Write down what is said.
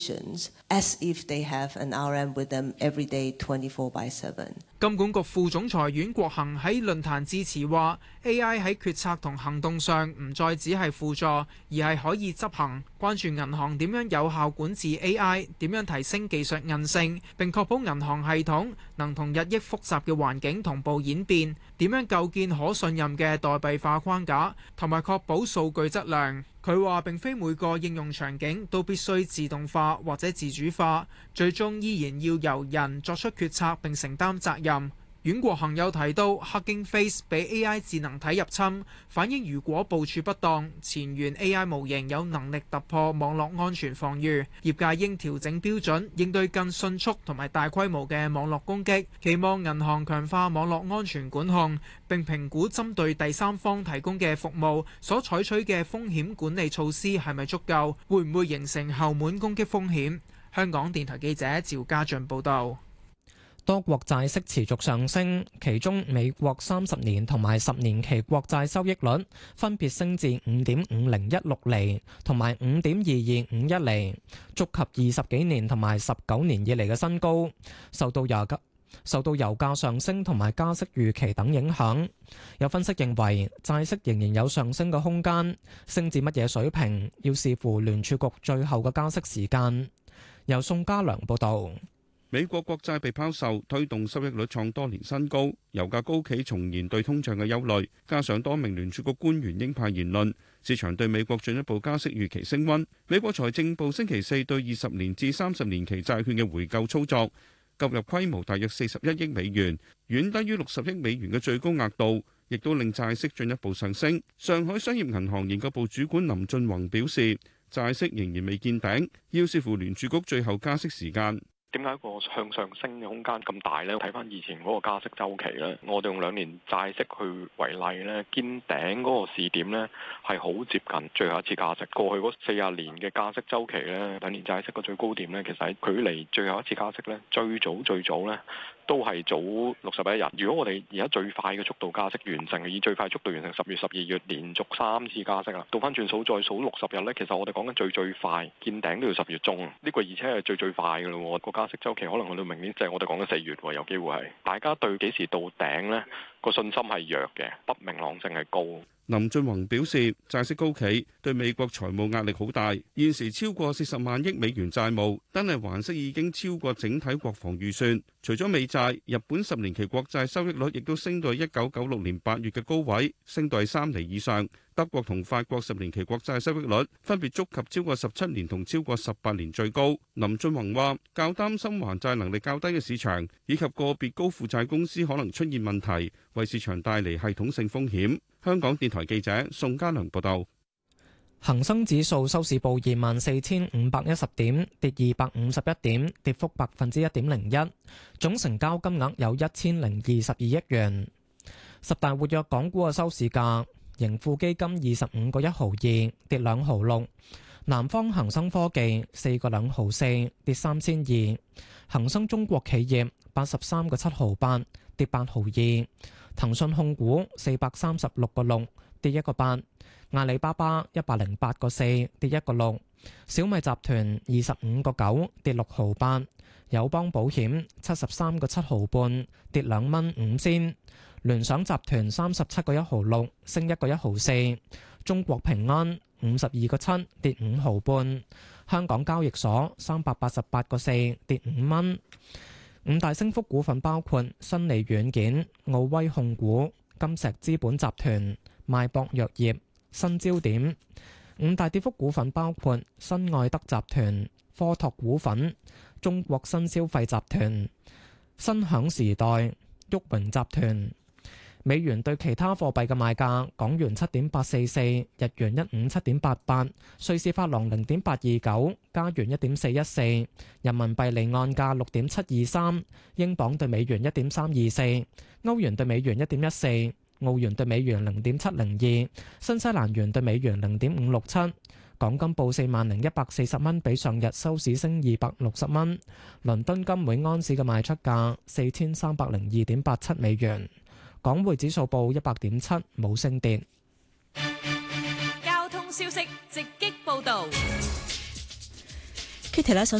As if they have an RM with them every day, 24/7。 金管局副總裁阮國恒喺論壇致辭話 ：AI 喺決策同行動上唔再只係輔助，而係可以執行。關注銀行點樣有效管治 AI， 點樣提升技術韌性，並確保銀行系統能同日益複雜嘅環境同步演變，點樣構建可信任嘅代幣化框架，同埋確保數據質量。佢話並非每個應用場景都必須自動化或者自主化，最終依然要由人作出決策並承擔責任。阮國恒又提到，Hugging Face 俾 AI 智能體入侵，反映如果部署不當，前沿 AI 模型有能力突破網絡安全防禦，業界應調整標準，應對更迅速同埋大規模嘅網絡攻擊。期望銀行強化網絡安全管控，並評估針對第三方提供嘅服務所採取嘅風險管理措施係咪足夠，會唔會形成後門攻擊風險。香港電台記者趙家俊報導。 多國債息持續上升，其中美國30年同埋10年期國債收益率分別升至 5.5016 厘同埋 5.2251 厘，觸及20幾年同埋19年以嚟嘅新高。受到油價上升同埋加息預期等影響，有分析認為債息仍然有上升嘅空間，升至乜嘢水平要視乎聯儲局最後嘅加息時間。由宋家良報導。 美國國債被拋售，推動收益率創多年新高。油價高企，重燃對通脹嘅憂慮，加上多名聯儲局官員鷹派言論，市場對美國進一步加息預期升溫。美國財政部星期四對20年至30年期債券嘅回購操作購入規模大約41億美元，遠低於60億美元嘅最高額度，亦都令債息進一步上升。上海商業銀行研究部主管林俊宏表示，債息仍然未見頂，要視乎聯儲局最後加息時間。 點解個向上升嘅空間咁大呢？睇翻以前嗰個加息週期呢，我哋用2年債息去為例呢，見頂嗰個時點呢係好接近最後一次加息。過去嗰40年嘅加息週期呢，2年債息嘅最高點呢，其實喺距離最後一次加息呢，最早呢都係早61日。如果我哋而家最快嘅速度加息完成，以最快速度完成10月、12月連續3次加息啊，倒翻轉數再數60日呢，其實我哋講緊最快見頂都要10月中。呢個而且係最快嘅咯，個加息週期可能去到明年，即係我哋講緊4月喎，有機會係大家對幾時到頂呢個信心係弱嘅，不明朗性係高。 林俊宏表示，債息高企對美國財務壓力好大，現時超過40萬億美元債務，單係還息已經超過整體國防預算。除咗美債，日本10年期國債收益率亦都升到1996年8月嘅高位，升到3厘以上。德國同法國10年期國債收益率分別觸及超過17年同超過18年最高。林俊宏話，較擔心還債能力較低嘅市場，以及個別高負債公司可能出現問題，為市場帶嚟系統性風險。香港電台記者宋家良報道。 恒生指數收市報24,510點，跌251點，跌幅1.01%。總成交金額有1022億元。十大活躍港股嘅收市價，盈富基金25個1毫2，跌2毫6。南方恒生科技4個2毫4，跌3仙2。恒生中國企業83個7毫8，跌8毫2。騰訊控股436個6，跌1個8。阿里巴巴108個4，跌1個6。小米集團25個9，跌6毫8。友邦保險73個7毫半，跌2蚊5仙。聯想集團37個1毫6，升1個1毫4。中國平安52個7，跌5毫半。香港交易所388個4，跌5蚊。五大升幅股份包括新利軟件、奧威控股、金石資本集團、邁博藥業、新焦點。五大跌幅股份包括新愛德集團、科拓股份、中國新消費集團、新享時代、旭榮集團。美元對其他貨幣嘅賣價：港元7.844，日元157.88，瑞士法郎0.829，加元1.414，人民幣離岸價6.723，英鎊對美元1.324，歐元對美元1.14，澳元對美元0.702，新西蘭元對美元0.567。港金報40,140蚊，比上日收市升260蚊。倫敦金每安士嘅賣出價4302.87美元。港匯指數報100.7，冇升跌。 交通消息直擊報導。 Kitty 咧，首